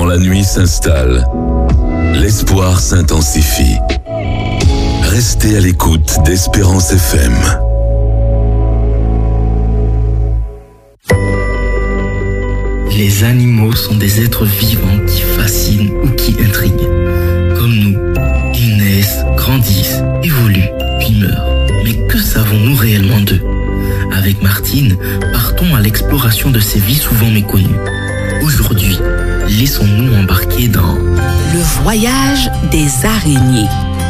la nuit s'installe, l'espoir s'intensifie. Restez à l'écoute d'Espérance FM. Les animaux sont des êtres vivants qui fascinent ou qui intriguent. Comme nous, ils naissent, grandissent, évoluent, puis meurent. Mais que savons-nous réellement d'eux ? Avec Martine, partons à l'exploration de ces vies souvent méconnues. Aujourd'hui, laissons-nous embarquer dans le voyage des araignées.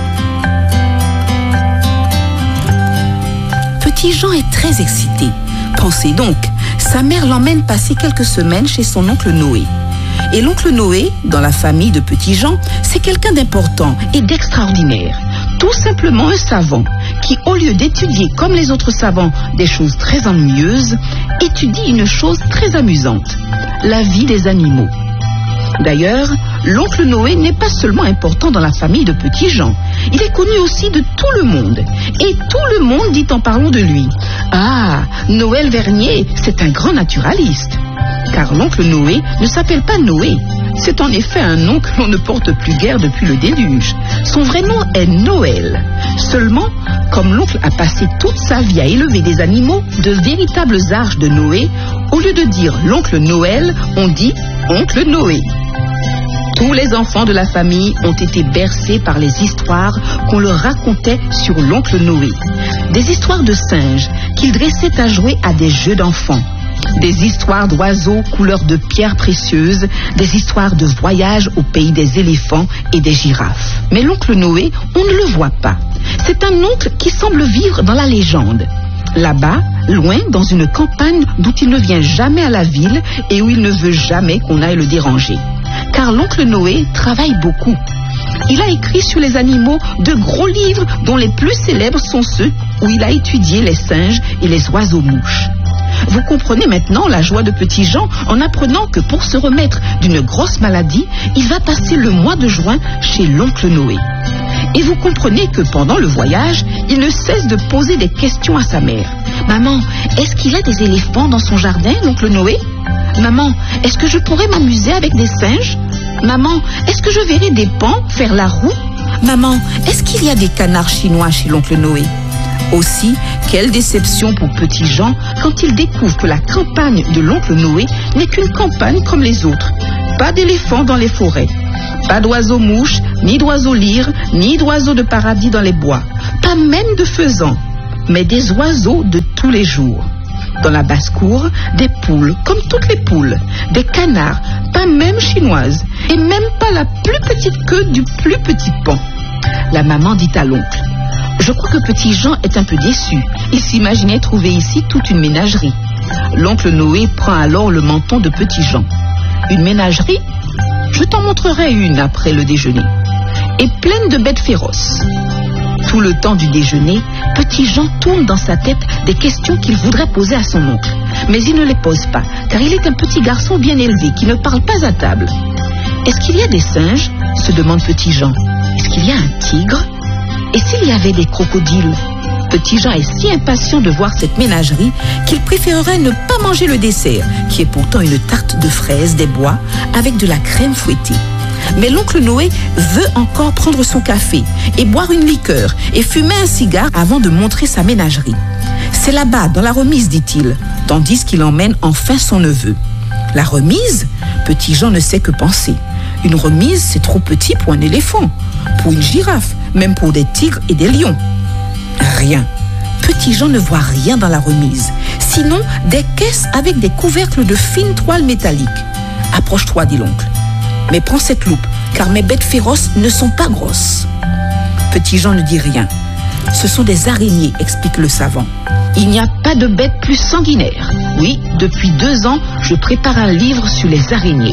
Petit Jean est très excité. Pensez donc, sa mère l'emmène passer quelques semaines chez son oncle Noé. Et l'oncle Noé, dans la famille de Petit Jean, c'est quelqu'un d'important et d'extraordinaire. Tout simplement un savant qui, au lieu d'étudier comme les autres savants des choses très ennuyeuses, étudie une chose très amusante, la vie des animaux. D'ailleurs, l'oncle Noé n'est pas seulement important dans la famille de Petit Jean, il est connu aussi de tout le monde. Et tout le monde dit en parlant de lui: ah, Noël Vernier, c'est un grand naturaliste. Car l'oncle Noé ne s'appelle pas Noé. C'est en effet un nom que l'on ne porte plus guère depuis le déluge. Son vrai nom est Noël. Seulement, comme l'oncle a passé toute sa vie à élever des animaux, de véritables arches de Noé, au lieu de dire l'oncle Noël, on dit oncle Noé. Tous les enfants de la famille ont été bercés par les histoires qu'on leur racontait sur l'oncle Noé. Des histoires de singes qu'il dressait à jouer à des jeux d'enfants. Des histoires d'oiseaux couleur de pierres précieuses, des histoires de voyages au pays des éléphants et des girafes. Mais l'oncle Noé, on ne le voit pas. C'est un oncle qui semble vivre dans la légende. Là-bas, loin, dans une campagne d'où il ne vient jamais à la ville et où il ne veut jamais qu'on aille le déranger. Car l'oncle Noé travaille beaucoup. Il a écrit sur les animaux de gros livres dont les plus célèbres sont ceux où il a étudié les singes et les oiseaux-mouches. Vous comprenez maintenant la joie de Petit Jean en apprenant que pour se remettre d'une grosse maladie, il va passer le mois de juin chez l'oncle Noé. Et vous comprenez que pendant le voyage, il ne cesse de poser des questions à sa mère. Maman, est-ce qu'il a des éléphants dans son jardin, l'oncle Noé ? Maman, est-ce que je pourrais m'amuser avec des singes ? Maman, est-ce que je verrai des paons faire la roue ? Maman, est-ce qu'il y a des canards chinois chez l'oncle Noé ? Aussi, quelle déception pour Petit Jean quand il découvre que la campagne de l'oncle Noé n'est qu'une campagne comme les autres. Pas d'éléphants dans les forêts, pas d'oiseaux-mouches, ni d'oiseaux-lyres, ni d'oiseaux de paradis dans les bois, pas même de faisans, mais des oiseaux de tous les jours. Dans la basse-cour, des poules, comme toutes les poules, des canards, pas même chinoises, et même pas la plus petite queue du plus petit paon. La maman dit à l'oncle: je crois que Petit Jean est un peu déçu. Il s'imaginait trouver ici toute une ménagerie. L'oncle Noé prend alors le menton de Petit Jean. Une ménagerie ? Je t'en montrerai une après le déjeuner. Et pleine de bêtes féroces. Tout le temps du déjeuner, Petit Jean tourne dans sa tête des questions qu'il voudrait poser à son oncle. Mais il ne les pose pas, car il est un petit garçon bien élevé qui ne parle pas à table. Est-ce qu'il y a des singes ? Se demande Petit Jean. Est-ce qu'il y a un tigre ? Et s'il y avait des crocodiles ? Petit Jean est si impatient de voir cette ménagerie qu'il préférerait ne pas manger le dessert, qui est pourtant une tarte de fraises des bois avec de la crème fouettée. Mais l'oncle Noé veut encore prendre son café et boire une liqueur et fumer un cigare avant de montrer sa ménagerie. C'est là-bas, dans la remise, dit-il, tandis qu'il emmène enfin son neveu. La remise ? Petit Jean ne sait que penser. Une remise, c'est trop petit pour un éléphant, pour une girafe, même pour des tigres et des lions. Rien. Petit Jean ne voit rien dans la remise, sinon des caisses avec des couvercles de fines toiles métalliques. Approche-toi, dit l'oncle. Mais prends cette loupe, car mes bêtes féroces ne sont pas grosses. Petit Jean ne dit rien. Ce sont des araignées, explique le savant. Il n'y a pas de bête plus sanguinaire. Oui, depuis 2 ans, je prépare un livre sur les araignées.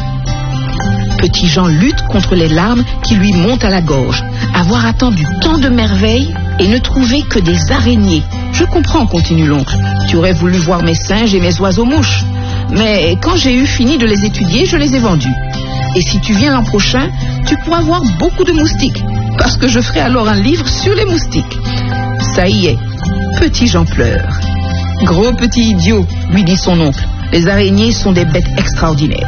Petit Jean lutte contre les larmes qui lui montent à la gorge. Avoir attendu tant de merveilles et ne trouver que des araignées. Je comprends, continue l'oncle. Tu aurais voulu voir mes singes et mes oiseaux-mouches. Mais quand j'ai eu fini de les étudier, je les ai vendus. Et si tu viens l'an prochain, tu pourras voir beaucoup de moustiques. Parce que je ferai alors un livre sur les moustiques. Ça y est, Petit Jean pleure. Gros petit idiot, lui dit son oncle. Les araignées sont des bêtes extraordinaires.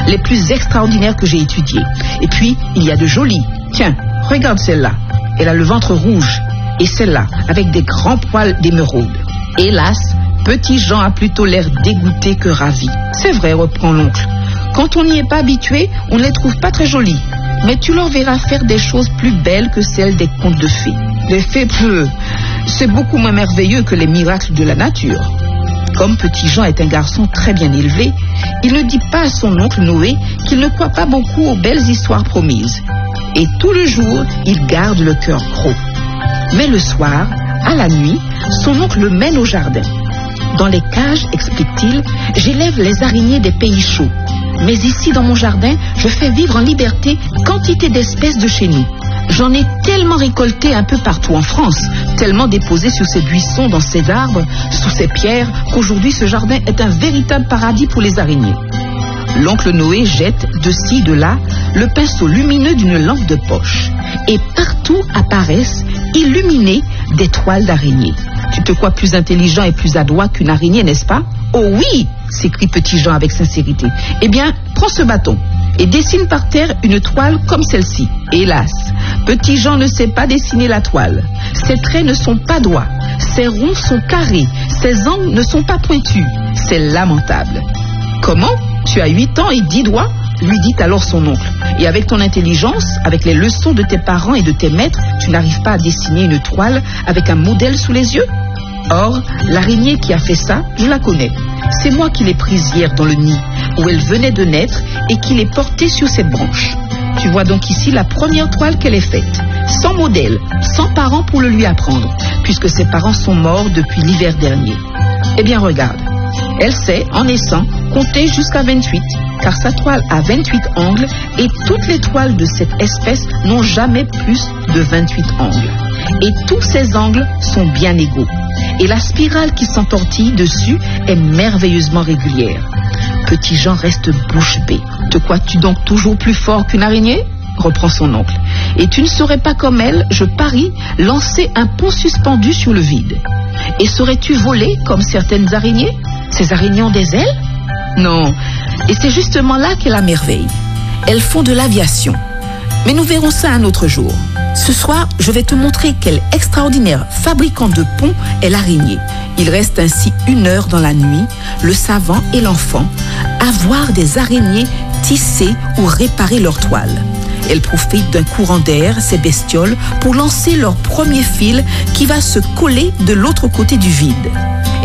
les plus extraordinaires que j'ai étudiées. Et puis, il y a de jolies. Tiens, regarde celle-là. Elle a le ventre rouge. Et celle-là, avec des grands poils d'émeraude. Hélas, Petit Jean a plutôt l'air dégoûté que ravi. C'est vrai, reprend l'oncle. Quand on n'y est pas habitué, on ne les trouve pas très jolies. Mais tu leur verras faire des choses plus belles que celles des contes de fées. Les fées, c'est beaucoup moins merveilleux que les miracles de la nature. Comme Petit Jean est un garçon très bien élevé, il ne dit pas à son oncle Noé qu'il ne croit pas beaucoup aux belles histoires promises. Et tout le jour, il garde le cœur gros. Mais le soir, à la nuit, son oncle le mène au jardin. Dans les cages, explique-t-il, j'élève les araignées des pays chauds. Mais ici, dans mon jardin, je fais vivre en liberté quantité d'espèces de chez nous. J'en ai tellement récolté un peu partout en France, tellement déposé sur ces buissons, dans ces arbres, sous ces pierres, qu'aujourd'hui ce jardin est un véritable paradis pour les araignées. L'oncle Noé jette de ci, de là, le pinceau lumineux d'une lampe de poche. Et partout apparaissent, illuminées, des toiles d'araignées. Tu te crois plus intelligent et plus adroit qu'une araignée, n'est-ce pas? Oh oui, s'écrie Petit Jean avec sincérité. Eh bien, prends ce bâton et dessine par terre une toile comme celle-ci. Hélas, Petit Jean ne sait pas dessiner la toile. Ses traits ne sont pas droits, ses ronds sont carrés, ses angles ne sont pas pointus. C'est lamentable. Comment? Tu as 8 ans et 10 doigts? Lui dit alors son oncle. Et avec ton intelligence, avec les leçons de tes parents et de tes maîtres, tu n'arrives pas à dessiner une toile avec un modèle sous les yeux? Or, l'araignée qui a fait ça, je la connais. C'est moi qui l'ai prise hier dans le nid, où elle venait de naître et qui l'ai portée sur cette branche. Tu vois donc ici la première toile qu'elle ait faite, sans modèle, sans parents pour le lui apprendre, puisque ses parents sont morts depuis l'hiver dernier. Eh bien regarde, elle sait, en naissant, compter jusqu'à 28, car sa toile a 28 angles et toutes les toiles de cette espèce n'ont jamais plus de 28 angles. Et tous ces angles sont bien égaux. Et la spirale qui s'entortille dessus est merveilleusement régulière. Petit Jean reste bouche bée. Te crois-tu donc toujours plus fort qu'une araignée? Reprend son oncle. Et tu ne saurais pas comme elle, je parie, lancer un pont suspendu sur le vide. Et saurais-tu voler comme certaines araignées? Ces araignées ont des ailes? Non. Et c'est justement là qu'est la merveille. Elles font de l'aviation. Mais nous verrons ça un autre jour. Ce soir, je vais te montrer quel extraordinaire fabricant de ponts est l'araignée. Il reste ainsi 1 heure dans la nuit, le savant et l'enfant, à voir des araignées tisser ou réparer leurs toiles. Elles profitent d'un courant d'air, ces bestioles, pour lancer leur premier fil qui va se coller de l'autre côté du vide.